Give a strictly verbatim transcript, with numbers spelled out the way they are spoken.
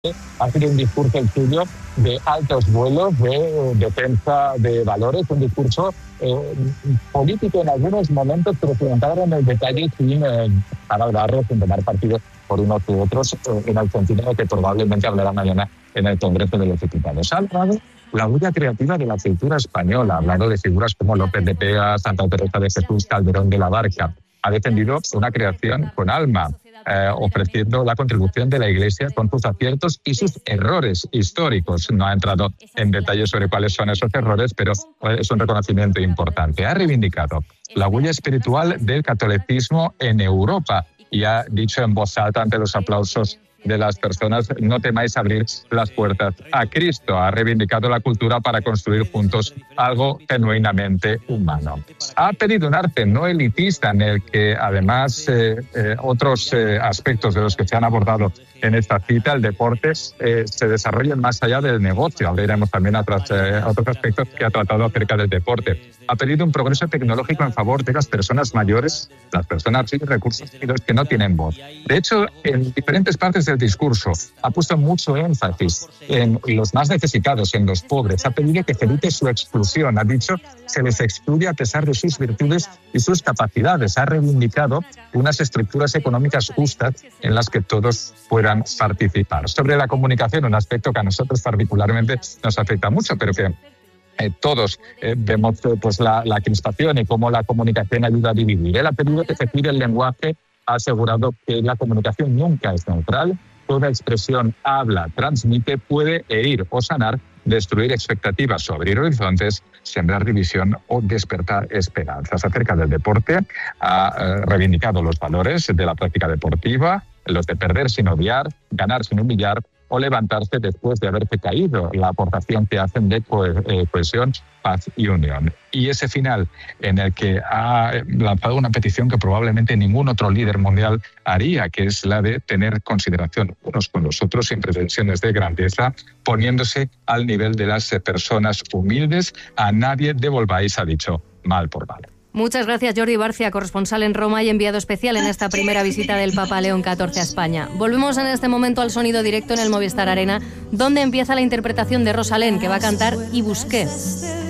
Ha sido un discurso el suyo de altos vuelos, de defensa de valores, un discurso eh, político en algunos momentos, pero sin entrar en el detalle sin eh, hablarlo, sin tomar partido por unos u otros, eh, en el sentido de que probablemente hablará mañana en el Congreso de los Diputados. Ha hablado la huella creativa de la cultura española, ha hablado de figuras como López de Vega, Santa Teresa de Jesús, Calderón de la Barca. Ha defendido una creación con alma, eh, ofreciendo la contribución de la Iglesia con sus aciertos y sus errores históricos. No ha entrado en detalles sobre cuáles son esos errores, pero es un reconocimiento importante. Ha reivindicado la huella espiritual del catolicismo en Europa y ha dicho en voz alta ante los aplausos de las personas: no temáis abrir las puertas a Cristo. Ha reivindicado la cultura para construir juntos algo genuinamente humano. Ha pedido un arte no elitista en el que, además, eh, eh, otros eh, aspectos de los que se han abordado en esta cita, el deporte, eh, se desarrollen más allá del negocio. Hablaremos también a otros, eh, otros aspectos que ha tratado acerca del deporte. Ha pedido un progreso tecnológico en favor de las personas mayores, las personas sin recursos y los que no tienen voz. De hecho, en diferentes partes del discurso ha puesto mucho énfasis en los más necesitados, en los pobres. Ha pedido que se evite su exclusión. Ha dicho se les excluye a pesar de sus virtudes y sus capacidades. Ha reivindicado unas estructuras económicas justas en las que todos puedan participar. Sobre la comunicación, un aspecto que a nosotros particularmente nos afecta mucho, pero que Eh, todos eh, vemos eh, pues la, la crispación y cómo la comunicación ayuda a dividir. Él ha pedido que se cuide el lenguaje, ha asegurado que la comunicación nunca es neutral, toda expresión habla, transmite, puede herir o sanar, destruir expectativas o abrir horizontes, sembrar división o despertar esperanzas. Acerca del deporte, ha eh, reivindicado los valores de la práctica deportiva, los de perder sin odiar, ganar sin humillar o levantarse después de haberse caído, la aportación que hacen de co- eh, cohesión, paz y unión. Y ese final en el que ha lanzado una petición que probablemente ningún otro líder mundial haría, que es la de tener consideración unos con los otros sin pretensiones de grandeza, poniéndose al nivel de las personas humildes. A nadie devolváis, ha dicho, mal por mal. Muchas gracias, Jordi Barcia, corresponsal en Roma y enviado especial en esta primera visita del Papa León catorce a España. Volvemos en este momento al sonido directo en el Movistar Arena, donde empieza la interpretación de Rosalén, que va a cantar Y busqué.